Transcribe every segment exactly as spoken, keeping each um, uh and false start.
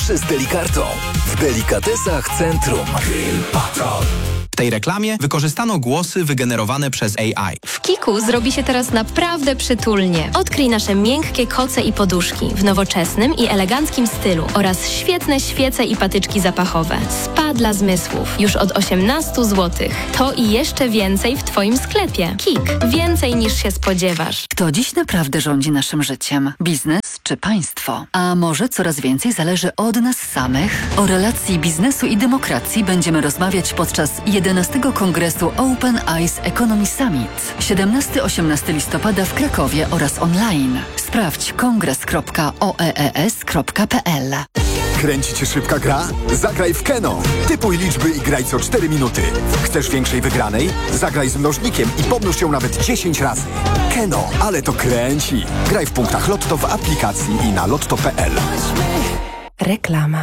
Zawsze z Delikartą. W Delikatesach Centrum. Grill Patrol. W tej reklamie wykorzystano głosy wygenerowane przez A I. W Kiku zrobi się teraz naprawdę przytulnie. Odkryj nasze miękkie koce i poduszki w nowoczesnym i eleganckim stylu oraz świetne świece i patyczki zapachowe. Spa dla zmysłów już od osiemnaście złotych. To i jeszcze więcej w Twoim sklepie. Kik. Więcej niż się spodziewasz. Kto dziś naprawdę rządzi naszym życiem? Biznes czy państwo? A może coraz więcej zależy od nas samych? O relacji biznesu i demokracji będziemy rozmawiać podczas jedenastego Kongresu Open Eyes Economy Summit. siedemnastego do osiemnastego listopada w Krakowie oraz online. Sprawdź kongres kropka o e e s kropka p l. Kręci Cię szybka gra? Zagraj w Keno. Typuj liczby i graj co cztery minuty. Chcesz większej wygranej? Zagraj z mnożnikiem i pomnóż ją nawet dziesięć razy. Keno, ale to kręci. Graj w punktach Lotto w aplikacji i na lotto kropka p l. Reklama.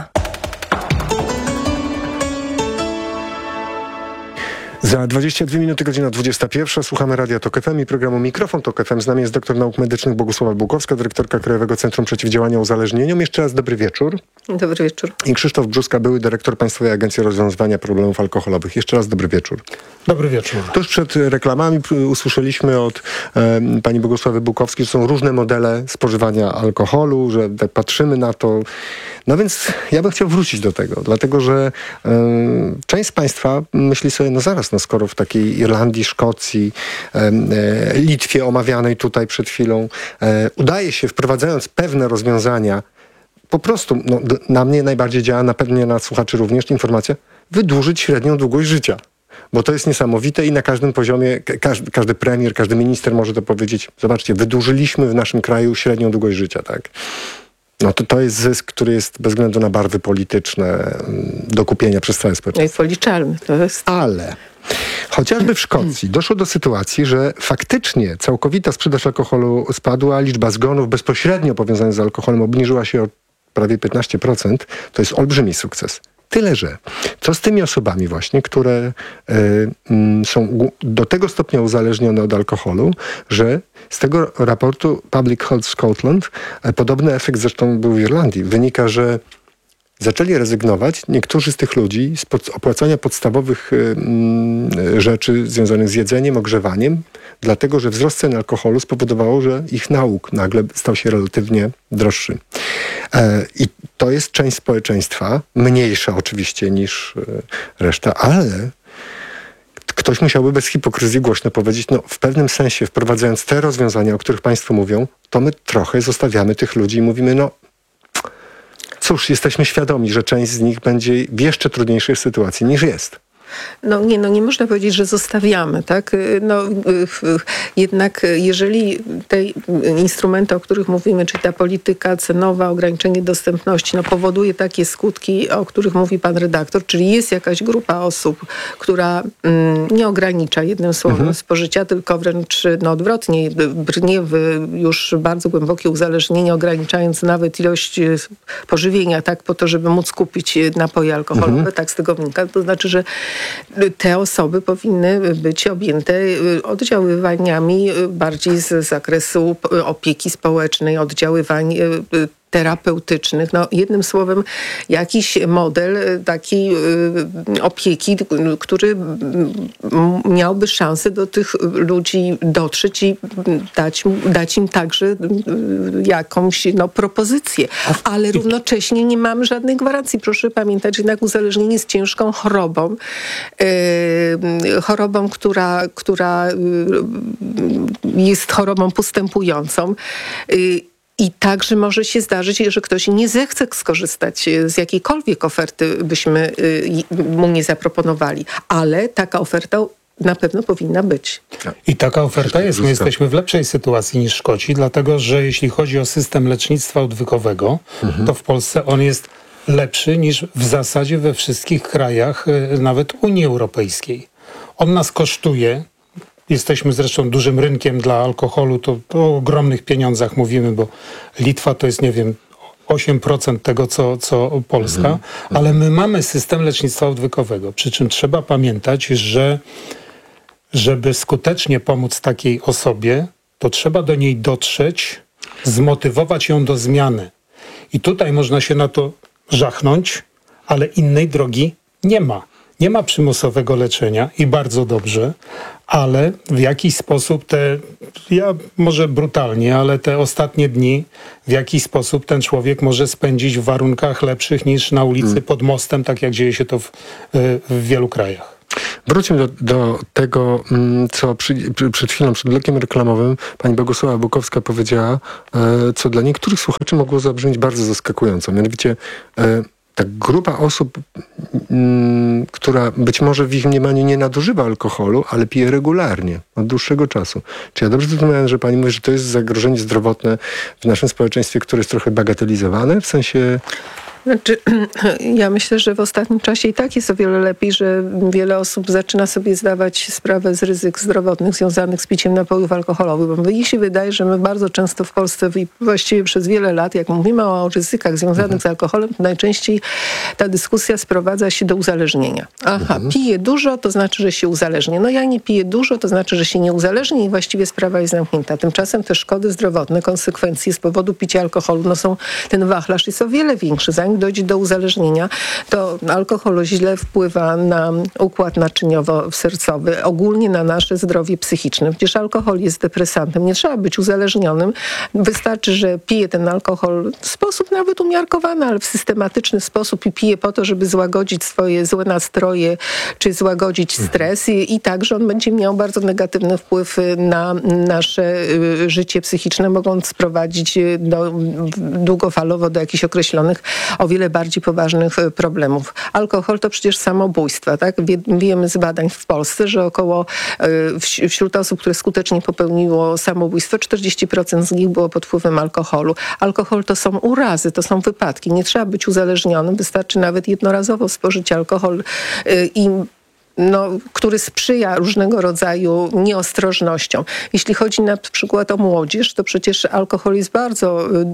Za dwadzieścia dwie minuty, godzina dwudziesta pierwsza. Słuchamy Radia Tok F M i programu Mikrofon Tok F M. Z nami jest doktor nauk medycznych Bogusława Bułkowska, dyrektorka Krajowego Centrum Przeciwdziałania Uzależnieniom. Jeszcze raz dobry wieczór. Dobry wieczór. I Krzysztof Brzuska, były dyrektor Państwowej Agencji Rozwiązywania Problemów Alkoholowych. Jeszcze raz dobry wieczór. Dobry wieczór. Tuż przed reklamami usłyszeliśmy od e, pani Bogusławy Bułkowskiej, że są różne modele spożywania alkoholu, że tak patrzymy na to. No więc ja bym chciał wrócić do tego, dlatego że e, część z Państwa myśli sobie, no zaraz, no skoro w takiej Irlandii, Szkocji, e, e, Litwie omawianej tutaj przed chwilą e, udaje się, wprowadzając pewne rozwiązania, po prostu, no, na mnie najbardziej działa, na pewno na słuchaczy również informacja, wydłużyć średnią długość życia. Bo to jest niesamowite i na każdym poziomie, każdy, każdy premier, każdy minister może to powiedzieć. Zobaczcie, wydłużyliśmy w naszym kraju średnią długość życia, tak? No to to jest zysk, który jest bez względu na barwy polityczne do kupienia przez całe społeczeństwo. No i policzalny to jest. Ale chociażby w Szkocji doszło do sytuacji, że faktycznie całkowita sprzedaż alkoholu spadła, liczba zgonów bezpośrednio powiązanych z alkoholem obniżyła się o prawie piętnaście procent. To jest olbrzymi sukces. Tyle, że co z tymi osobami właśnie, które y, y, są do tego stopnia uzależnione od alkoholu, że z tego raportu Public Health Scotland, y, podobny efekt zresztą był w Irlandii, wynika, że zaczęli rezygnować niektórzy z tych ludzi z pod, opłacania podstawowych y, y, rzeczy związanych z jedzeniem, ogrzewaniem, dlatego, że wzrost cen alkoholu spowodowało, że ich nauk nagle stał się relatywnie droższy. E, I to jest część społeczeństwa, mniejsza oczywiście niż y, reszta, ale ktoś musiałby bez hipokryzji głośno powiedzieć, no w pewnym sensie wprowadzając te rozwiązania, o których Państwo mówią, to my trochę zostawiamy tych ludzi i mówimy, no cóż, jesteśmy świadomi, że część z nich będzie w jeszcze trudniejszej sytuacji niż jest. No nie, no nie można powiedzieć, że zostawiamy, tak? No jednak jeżeli te instrumenty, o których mówimy, czy ta polityka cenowa, ograniczenie dostępności, no powoduje takie skutki, o których mówi pan redaktor, czyli jest jakaś grupa osób, która mm, nie ogranicza jednym słowem mhm. spożycia, tylko wręcz no, odwrotnie, brnie w już bardzo głębokie uzależnienie, ograniczając nawet ilość pożywienia, tak, po to, żeby móc kupić napoje alkoholowe, mhm. tak z tego wynika. To znaczy, że te osoby powinny być objęte oddziaływaniami bardziej z zakresu opieki społecznej, oddziaływań terapeutycznych. No, jednym słowem jakiś model takiej y, opieki, który miałby szansę do tych ludzi dotrzeć i dać, dać im także y, jakąś no, propozycję. Ale równocześnie nie mamy żadnej gwarancji. Proszę pamiętać, że jednak uzależnienie jest ciężką chorobą. Y, chorobą, która, która y, jest chorobą postępującą. Y, I także może się zdarzyć, że ktoś nie zechce skorzystać z jakiejkolwiek oferty, byśmy mu nie zaproponowali. Ale taka oferta na pewno powinna być. I taka oferta jest. My jesteśmy w lepszej sytuacji niż Szkoci, dlatego że jeśli chodzi o system lecznictwa odwykowego, mhm. to w Polsce on jest lepszy niż w zasadzie we wszystkich krajach, nawet Unii Europejskiej. On nas kosztuje. Jesteśmy zresztą dużym rynkiem dla alkoholu, to, to o ogromnych pieniądzach mówimy, bo Litwa to jest, nie wiem, osiem procent tego, co, co Polska, mhm. ale my mamy system lecznictwa odwykowego, przy czym trzeba pamiętać, że żeby skutecznie pomóc takiej osobie, to trzeba do niej dotrzeć, zmotywować ją do zmiany. I tutaj można się na to żachnąć, ale innej drogi nie ma. Nie ma przymusowego leczenia i bardzo dobrze, ale w jakiś sposób te, ja może brutalnie, ale te ostatnie dni w jakiś sposób ten człowiek może spędzić w warunkach lepszych niż na ulicy hmm. pod mostem, tak jak dzieje się to w, w wielu krajach. Wróćmy do, do tego, co przy, przed chwilą, przed blokiem reklamowym pani Bogusława Bukowska powiedziała, co dla niektórych słuchaczy mogło zabrzmieć bardzo zaskakująco. Mianowicie ta grupa osób, m, która być może w ich mniemaniu nie nadużywa alkoholu, ale pije regularnie, od dłuższego czasu. Czy ja dobrze zrozumiałem, że pani mówi, że to jest zagrożenie zdrowotne w naszym społeczeństwie, które jest trochę bagatelizowane? W sensie... Znaczy, ja myślę, że w ostatnim czasie i tak jest o wiele lepiej, że wiele osób zaczyna sobie zdawać sprawę z ryzyk zdrowotnych związanych z piciem napojów alkoholowych. Bo mi się wydaje, że my bardzo często w Polsce i właściwie przez wiele lat, jak mówimy o ryzykach związanych mhm. z alkoholem, to najczęściej ta dyskusja sprowadza się do uzależnienia. Aha, mhm. piję dużo, to znaczy, że się uzależnię. No ja nie piję dużo, to znaczy, że się nie uzależnię i właściwie sprawa jest zamknięta. Tymczasem te szkody zdrowotne, konsekwencje z powodu picia alkoholu, no są, ten wachlarz jest o wiele większy. Zanim dojdzie do uzależnienia, to alkohol źle wpływa na układ naczyniowo-sercowy, ogólnie na nasze zdrowie psychiczne. Przecież alkohol jest depresantem. Nie trzeba być uzależnionym. Wystarczy, że pije ten alkohol w sposób nawet umiarkowany, ale w systematyczny sposób i pije po to, żeby złagodzić swoje złe nastroje, czy złagodzić stres i, i także on będzie miał bardzo negatywny wpływ na nasze y, życie psychiczne, mogąc prowadzić do, długofalowo do jakichś określonych o wiele bardziej poważnych problemów. Alkohol to przecież samobójstwa, tak? Wie, wiemy z badań w Polsce, że około y, wśród osób, które skutecznie popełniło samobójstwo, czterdzieści procent z nich było pod wpływem alkoholu. Alkohol to są urazy, to są wypadki. Nie trzeba być uzależnionym, wystarczy nawet jednorazowo spożyć alkohol y, i No, który sprzyja różnego rodzaju nieostrożnościom. Jeśli chodzi na przykład o młodzież, to przecież alkohol jest bardzo y,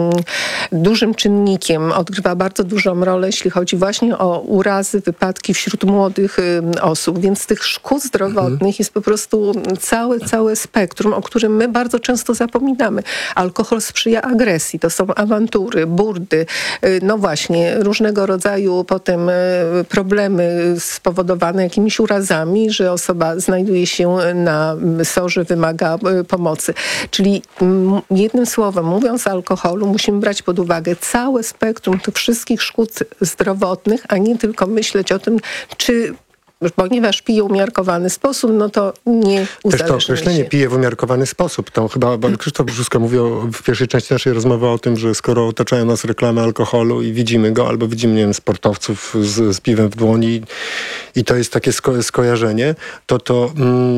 y, dużym czynnikiem, odgrywa bardzo dużą rolę, jeśli chodzi właśnie o urazy, wypadki wśród młodych y, osób. Więc tych szkód zdrowotnych mhm. jest po prostu całe, całe spektrum, o którym my bardzo często zapominamy. Alkohol sprzyja agresji, to są awantury, burdy, y, no właśnie, różnego rodzaju potem y, problemy spowodowane jakimiś urazami, że osoba znajduje się na sorze, wymaga pomocy. Czyli jednym słowem, mówiąc o alkoholu, musimy brać pod uwagę całe spektrum tych wszystkich szkód zdrowotnych, a nie tylko myśleć o tym, czy ponieważ pije w umiarkowany sposób, no to nie uzależnia Też to określenie się. pije w umiarkowany sposób. To chyba Krzysztof Brzuska mówił w pierwszej części naszej rozmowy o tym, że skoro otaczają nas reklamy alkoholu i widzimy go, albo widzimy, nie wiem, sportowców z, z piwem w dłoni i to jest takie sko- skojarzenie, to, to,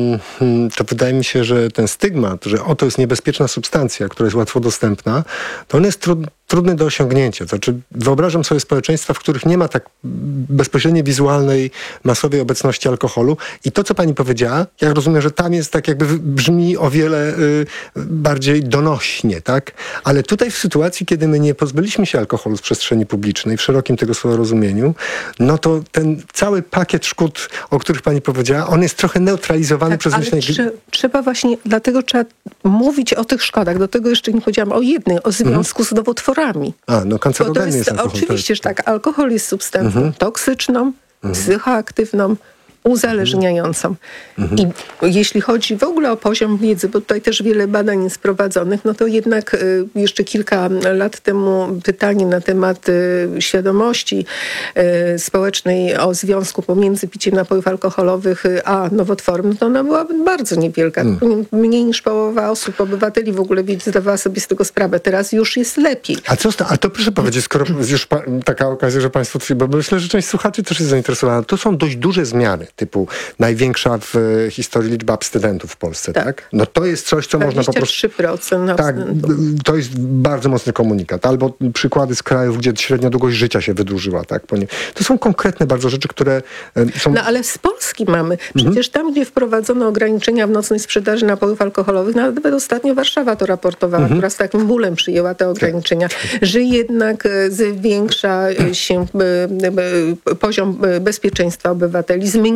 mm, to wydaje mi się, że ten stygmat, że oto jest niebezpieczna substancja, która jest łatwo dostępna, to on jest trudny. trudny do osiągnięcia. Znaczy, wyobrażam sobie społeczeństwa, w których nie ma tak bezpośredniej, wizualnej, masowej obecności alkoholu. I to, co pani powiedziała, ja rozumiem, że tam jest tak jakby brzmi o wiele y, bardziej donośnie, tak? Ale tutaj w sytuacji, kiedy my nie pozbyliśmy się alkoholu z przestrzeni publicznej, w szerokim tego słowa rozumieniu, no to ten cały pakiet szkód, o których pani powiedziała, on jest trochę neutralizowany tak, przez ale myślenie... Trze- trzeba właśnie, dlatego trzeba mówić o tych szkodach. Do tego jeszcze nie powiedziałam o jednej, o związku mhm. z nowotworami. A, no kancerogenny jest, jest alkohol. Oczywiście, że tak. Alkohol jest substancją mhm. toksyczną, mhm. psychoaktywną, uzależniającą. Mhm. I jeśli chodzi w ogóle o poziom wiedzy, bo tutaj też wiele badań jest prowadzonych, no to jednak y, jeszcze kilka lat temu pytanie na temat y, świadomości y, społecznej o związku pomiędzy piciem napojów alkoholowych y, a nowotworem, no to ona była bardzo niewielka. Mhm. Mniej niż połowa osób, obywateli w ogóle zdawała sobie z tego sprawę. Teraz już jest lepiej. A co, a to proszę powiedzieć, skoro już pa, taka okazja, że państwo, bo myślę, że część słuchaczy też jest zainteresowana. To są dość duże zmiany. Typu największa w historii liczba abstynentów w Polsce, tak? tak? No to jest coś, co można po prostu... dwadzieścia trzy procent Tak, to jest bardzo mocny komunikat. Albo przykłady z krajów, gdzie średnia długość życia się wydłużyła, tak? To są konkretne bardzo rzeczy, które są... No ale z Polski mamy. Przecież tam, gdzie wprowadzono ograniczenia w nocnej sprzedaży napojów alkoholowych, nawet ostatnio Warszawa to raportowała, mhm. która z takim bólem przyjęła te ograniczenia, że jednak zwiększa się poziom bezpieczeństwa obywateli, zmniejsza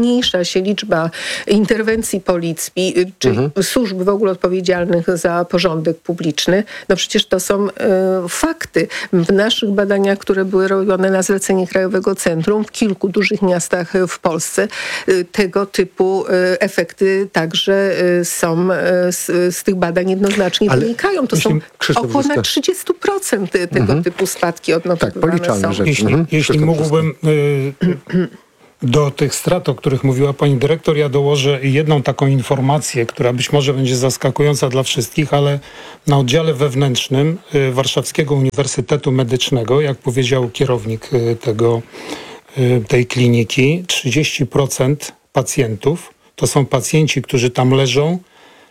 zmniejsza się liczba interwencji policji, czy mhm. służb w ogóle odpowiedzialnych za porządek publiczny, no przecież to są e, fakty. W naszych badaniach, które były robione na zlecenie Krajowego Centrum w kilku dużych miastach w Polsce, e, tego typu e, efekty także e, są e, z, z tych badań jednoznacznie Ale wynikają. To są około na trzydzieści procent tego mhm. typu spadki odnotowywane tak, są. Jeśli, mhm. jeśli mógłbym y, do tych strat, o których mówiła pani dyrektor, ja dołożę jedną taką informację, która być może będzie zaskakująca dla wszystkich, ale na oddziale wewnętrznym y, Warszawskiego Uniwersytetu Medycznego, jak powiedział kierownik y, tego, y, tej kliniki, trzydzieści procent pacjentów to są pacjenci, którzy tam leżą,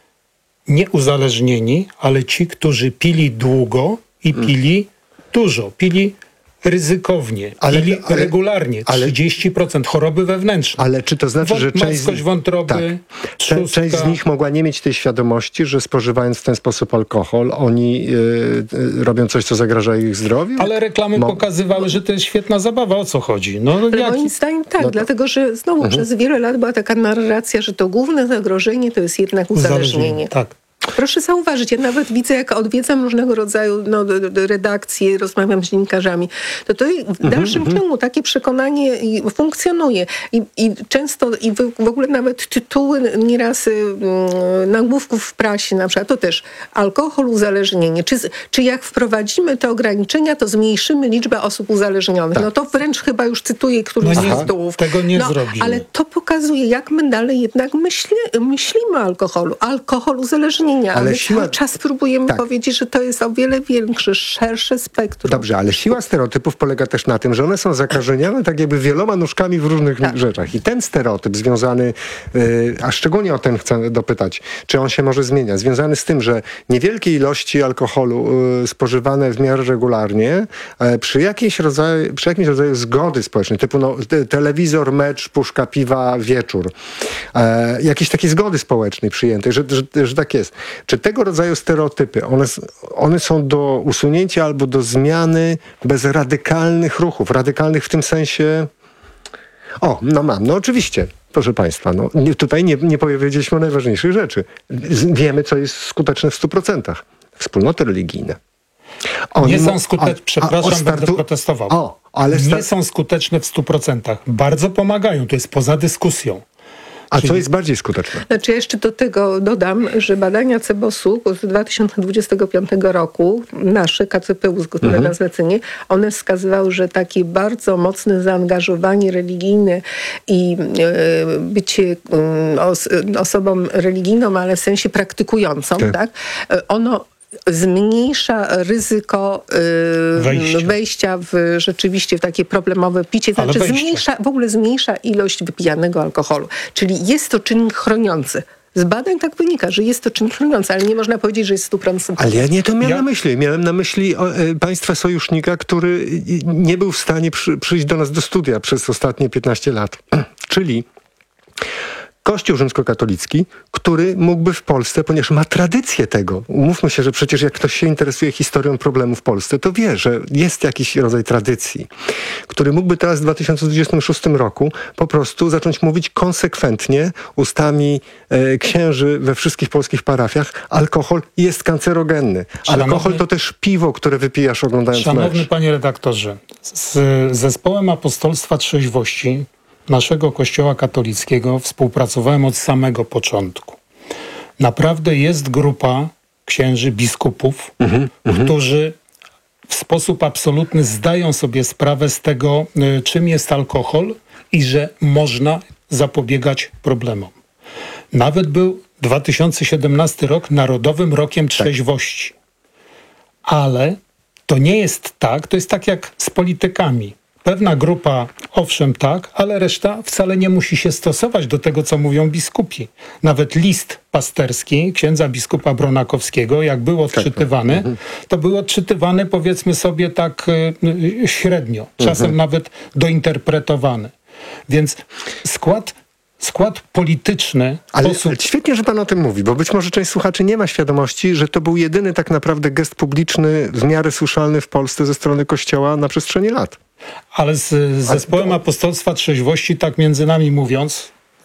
nie uzależnieni, ale ci, którzy pili długo i pili dużo, pili ryzykownie, ale, pili ale, regularnie, trzydzieści procent ale, choroby wewnętrzne. Ale czy to znaczy, że część, z, wątroby, tak, część z nich mogła nie mieć tej świadomości, że spożywając w ten sposób alkohol, oni yy, robią coś, co zagraża ich zdrowiu? Ale reklamy Mo- pokazywały, że to jest świetna zabawa. O co chodzi? No, ale jak... moim zdaniem tak, no to... dlatego że znowu mhm. przez wiele lat była taka narracja, że to główne zagrożenie to jest jednak uzależnienie. uzależnienie tak. Proszę zauważyć, ja nawet widzę, jak odwiedzam różnego rodzaju no, redakcje, rozmawiam z dziennikarzami, to to w dalszym mm-hmm. ciągu takie przekonanie funkcjonuje. I, i często, i w, w ogóle nawet tytuły nieraz y, nagłówków w prasie, na przykład, to też alkohol, uzależnienie. Czy, czy jak wprowadzimy te ograniczenia, to zmniejszymy liczbę osób uzależnionych. Tak. No to wręcz chyba już cytuję któryś no z tytułów. Tego nie no, zrobimy. Ale to pokazuje, jak my dalej jednak myśli, myślimy o alkoholu. Alkohol, uzależnienie. Ale, ale siła... cały czas próbujemy tak. powiedzieć, że to jest o wiele większe, szersze spektrum. Dobrze, ale siła stereotypów polega też na tym, że one są zakażeniane tak jakby wieloma nóżkami w różnych tak. rzeczach. I ten stereotyp związany, yy, a szczególnie o ten chcę dopytać, czy on się może zmieniać, związany z tym, że niewielkie ilości alkoholu yy, spożywane w miarę regularnie yy, przy, jakiejś rodzaju, przy jakimś rodzaju zgody społecznej, typu no, te, telewizor, mecz, puszka piwa, wieczór. Yy, jakiejś takiej zgody społecznej przyjętej, że, że, że tak jest. Czy tego rodzaju stereotypy, one, one są do usunięcia albo do zmiany bez radykalnych ruchów? Radykalnych w tym sensie... O, no mam, no oczywiście, proszę państwa, no, nie, tutaj nie, nie powiedzieliśmy o najważniejszych rzeczy. Wiemy, co jest skuteczne w stu procentach. Wspólnoty religijne. Oni nie są skuteczne, przepraszam, startu... będę protestował. O, ale sta... Nie są skuteczne w stu procentach. Bardzo pomagają, to jest poza dyskusją. A co jest bardziej skuteczne? Znaczy jeszcze do tego dodam, że badania Cebosu z dwa tysiące dwudziestego piątego roku, nasze K C P U zgodne mhm. na zlecenie, one wskazywały, że takie bardzo mocne zaangażowanie religijne i e, bycie e, os, osobą religijną, ale w sensie praktykującą, tak, tak ono zmniejsza ryzyko yy, wejścia. wejścia w rzeczywiście w takie problemowe picie, to znaczy zmniejsza, w ogóle zmniejsza ilość wypijanego alkoholu. Czyli jest to czynnik chroniący. Z badań tak wynika, że jest to czynnik chroniący, ale nie można powiedzieć, że jest stu procent. Ale ja nie to miałem ja? na myśli. Miałem na myśli o, e, państwa sojusznika, który nie był w stanie przy, przyjść do nas do studia przez ostatnie piętnaście lat. Czyli Kościół rzymskokatolicki, który mógłby w Polsce, ponieważ ma tradycję tego. Umówmy się, że przecież jak ktoś się interesuje historią problemu w Polsce, to wie, że jest jakiś rodzaj tradycji, który mógłby teraz w dwa tysiące dwudziestym szóstym roku po prostu zacząć mówić konsekwentnie ustami e, księży we wszystkich polskich parafiach: alkohol jest kancerogenny. Szanowny, alkohol to też piwo, które wypijasz oglądając mecz. Szanowny panie redaktorze, z zespołem Apostolstwa Trzeźwości naszego Kościoła katolickiego współpracowałem od samego początku. Naprawdę jest grupa księży, biskupów, mm-hmm, którzy w sposób absolutny zdają sobie sprawę z tego, czym jest alkohol i że można zapobiegać problemom. Nawet był dwa tysiące siedemnasty rok Narodowym Rokiem Trzeźwości. Ale to nie jest tak, to jest tak jak z politykami. Pewna grupa, owszem tak, ale reszta wcale nie musi się stosować do tego, co mówią biskupi. Nawet list pasterski księdza biskupa Bronakowskiego, jak był odczytywany, to był odczytywany, powiedzmy sobie tak yy, średnio, czasem mhm. nawet dointerpretowany. Więc skład Skład polityczny... Ale, osób... ale świetnie, że pan o tym mówi, bo być może część słuchaczy nie ma świadomości, że to był jedyny tak naprawdę gest publiczny w miarę słyszalny w Polsce ze strony Kościoła na przestrzeni lat. Ale z zespołem Apostolstwa Trzeźwości, tak między nami mówiąc,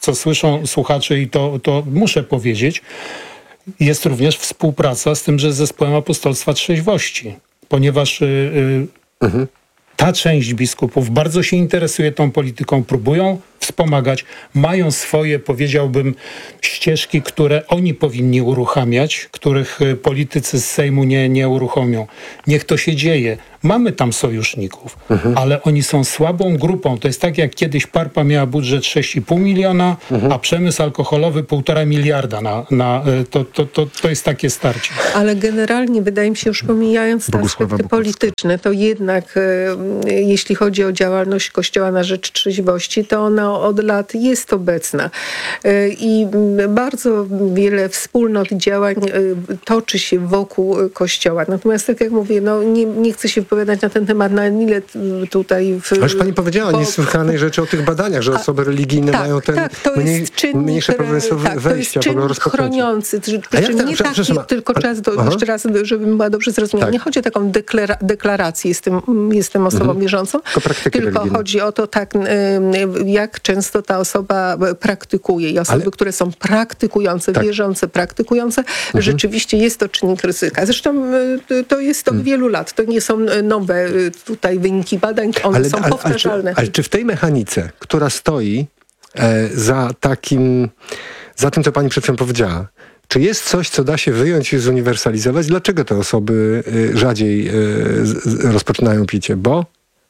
co słyszą słuchacze i to, to muszę powiedzieć, jest również współpraca z tymże Zespołem Apostolstwa Trzeźwości, ponieważ y, y, mhm. ta część biskupów bardzo się interesuje tą polityką, próbują wspomagać, mają swoje, powiedziałbym, ścieżki, które oni powinni uruchamiać, których politycy z Sejmu nie, nie uruchomią. Niech to się dzieje. Mamy tam sojuszników, mhm. ale oni są słabą grupą. To jest tak, jak kiedyś Parpa miała budżet sześć i pół miliona, mhm. a przemysł alkoholowy półtora miliarda. Na, na, to, to, to, to jest takie starcie. Ale generalnie wydaje mi się, już pomijając te aspekty polityczne, to jednak e, jeśli chodzi o działalność Kościoła na rzecz trzeźwości, to ona od lat jest obecna. E, I bardzo wiele wspólnot i działań e, toczy się wokół Kościoła. Natomiast tak jak mówię, no nie, nie chcę się wypowiadać na ten temat, na ile tutaj... W, Ależ pani powiedziała bo, niesłychanej rzeczy o tych badaniach, że osoby religijne tak, mają ten tak, to mniej, jest czynnik, mniejsze prawdopodobieństwo tak, wejścia. To jest czynnik chroniący. Znaczy, nie tak, tylko czas do, jeszcze raz, żebym była dobrze zrozumiana. Tak. Nie chodzi o taką deklara- deklarację, jestem, jestem osobą mhm. wierzącą, tylko, tylko chodzi o to, tak, jak często ta osoba praktykuje. I osoby, Ale... które są praktykujące, tak. wierzące, praktykujące, mhm. rzeczywiście jest to czynnik ryzyka. Zresztą to jest od mhm. wielu lat. To nie są nowe tutaj wyniki badań, one ale, są ale, powtarzalne. Ale, ale czy w tej mechanice, która stoi e, za takim, za tym, co pani przed chwilą powiedziała, czy jest coś, co da się wyjąć i zuniwersalizować? Dlaczego te osoby y, rzadziej y, z, rozpoczynają picie? Bo?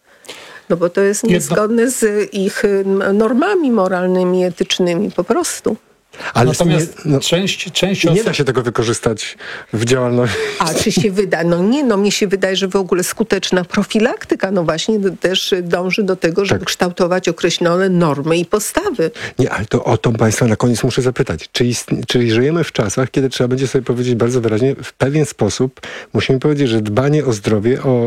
No bo to jest niezgodne z ich normami moralnymi, etycznymi po prostu. Ale natomiast nie, no, część, część osób... nie da się tego wykorzystać w działalności. A czy się wyda? No nie, no mnie się wydaje, że w ogóle skuteczna profilaktyka no właśnie też dąży do tego, żeby tak. kształtować określone normy i postawy. Nie, ale to o to państwa na koniec muszę zapytać. Czy, istnie, czy żyjemy w czasach, kiedy trzeba będzie sobie powiedzieć bardzo wyraźnie, w pewien sposób musimy powiedzieć, że dbanie o zdrowie, o,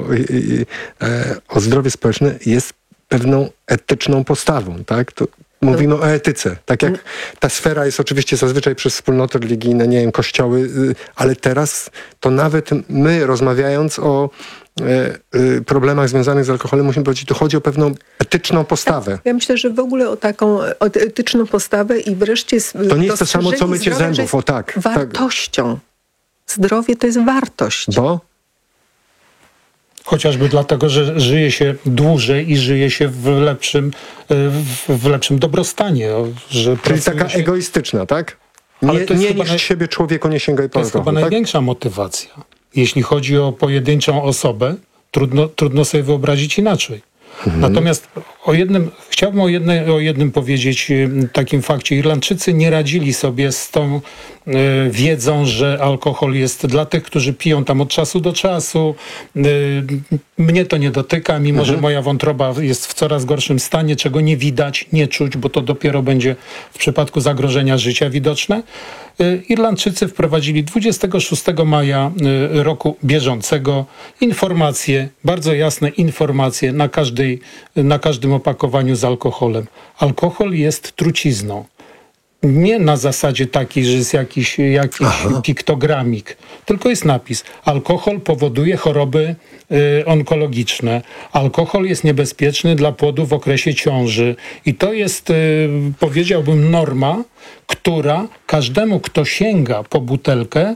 o zdrowie społeczne jest pewną etyczną postawą, tak? To mówimy o etyce. Tak jak ta sfera jest oczywiście zazwyczaj przez wspólnoty religijne, nie wiem, kościoły, ale teraz to nawet my rozmawiając o problemach związanych z alkoholem, musimy powiedzieć, tu chodzi o pewną etyczną postawę. Ja myślę, że w ogóle o taką o etyczną postawę i wreszcie to nie jest to samo, co mycie zębów. O tak. Wartością. Tak. Zdrowie to jest wartość. Bo? Chociażby dlatego, że żyje się dłużej i żyje się w lepszym, w lepszym dobrostanie. Że Czyli taka się... egoistyczna, tak? Nie, nie niż naj... siebie człowieku, nie sięgaj po alkohol. To jest chyba tak? największa motywacja. Jeśli chodzi o pojedynczą osobę, trudno, trudno sobie wyobrazić inaczej. Mhm. Natomiast o jednym, chciałbym o, jedne, o jednym powiedzieć takim fakcie. Irlandczycy nie radzili sobie z tą y, wiedzą, że alkohol jest dla tych, którzy piją tam od czasu do czasu. Y, mnie to nie dotyka, mimo mhm. że moja wątroba jest w coraz gorszym stanie, czego nie widać, nie czuć, bo to dopiero będzie w przypadku zagrożenia życia widoczne. Y, Irlandczycy wprowadzili dwudziestego szóstego maja y, roku bieżącego informacje, bardzo jasne informacje na każdej, na każdym opakowaniu z alkoholem. Alkohol jest trucizną. Nie na zasadzie takiej, że jest jakiś, jakiś piktogramik, tylko jest napis. Alkohol powoduje choroby y, onkologiczne. Alkohol jest niebezpieczny dla płodu w okresie ciąży. I to jest, y, powiedziałbym, norma, która każdemu, kto sięga po butelkę,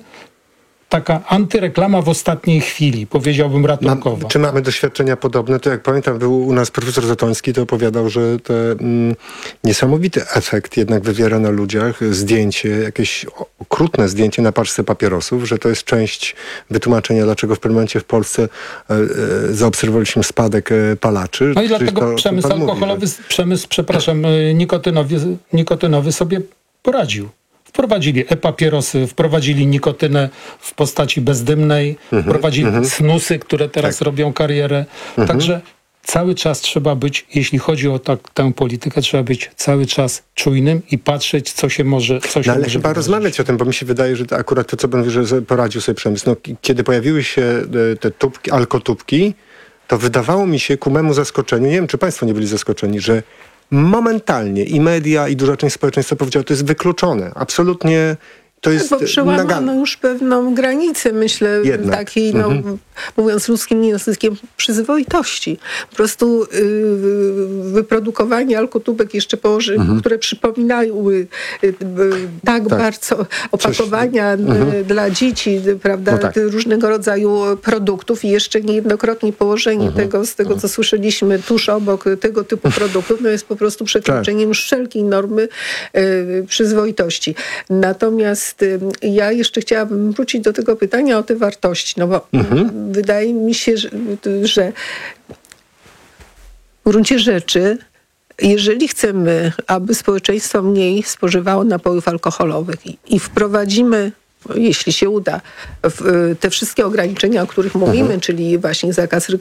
taka antyreklama w ostatniej chwili, powiedziałbym ratunkowa. Mam, czy mamy doświadczenia podobne? To jak pamiętam, był u nas profesor Zatoński, to opowiadał, że ten mm, niesamowity efekt jednak wywiera na ludziach zdjęcie, jakieś okrutne zdjęcie na paczce papierosów, że to jest część wytłumaczenia, dlaczego w pewnym momencie w Polsce e, e, zaobserwowaliśmy spadek e, palaczy. No i dlatego to, przemysł to alkoholowy, mówi, tak? przemysł, przepraszam, nikotynowy, nikotynowy sobie poradził. Wprowadzili e-papierosy, wprowadzili nikotynę w postaci bezdymnej, mm-hmm, wprowadzili mm-hmm. snusy, które teraz tak. robią karierę. Mm-hmm. Także cały czas trzeba być, jeśli chodzi o tak, tę politykę, trzeba być cały czas czujnym i patrzeć, co się może co się no, ale może chyba wydarzyć. Rozmawiać o tym, bo mi się wydaje, że to akurat to, co pan mówi, że poradził sobie przemysł. No, kiedy pojawiły się te tubki, alkotubki, to wydawało mi się ku memu zaskoczeniu, nie wiem, czy państwo nie byli zaskoczeni, że momentalnie i media, i duża część społeczeństwa powiedziała, to jest wykluczone. Absolutnie to jest... Bo przełamano już pewną granicę, myślę, Jednak. takiej, no, mhm. mówiąc ludzkim językiem, przyzwoitości. Po prostu yy, wyprodukowanie alkotubek jeszcze położy, mhm. które przypominały tak, tak. bardzo opakowania Coś... mhm. dla dzieci, prawda, no tak. różnego rodzaju produktów i jeszcze niejednokrotnie położenie mhm. tego, z tego co słyszeliśmy tuż obok tego typu produktów, no jest po prostu przekroczeniem tak. wszelkiej normy y, przyzwoitości. Natomiast y, ja jeszcze chciałabym wrócić do tego pytania o te wartości, no bo mhm. wydaje mi się, że, że w gruncie rzeczy, jeżeli chcemy, aby społeczeństwo mniej spożywało napojów alkoholowych i, i wprowadzimy, jeśli się uda, w, te wszystkie ograniczenia, o których mówimy, mhm. czyli właśnie zakaz